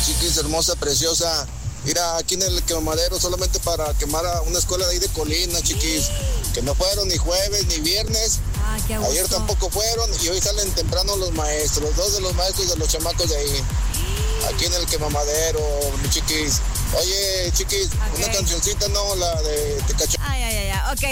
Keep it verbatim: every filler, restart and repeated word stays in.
chiquis, hermosa, preciosa. Mira, aquí en el quemadero solamente para quemar a una escuela de ahí de Colina, chiquis. Que no fueron ni jueves ni viernes. Ah, qué gusto. Ayer tampoco fueron y hoy salen temprano los maestros, dos de los maestros de los chamacos de ahí. Aquí en el quemamadero, mi chiquis. Oye, chiquis, Okay. una cancioncita, ¿no? La de Te Cacho. Ay, ay, ay, ay. Ok.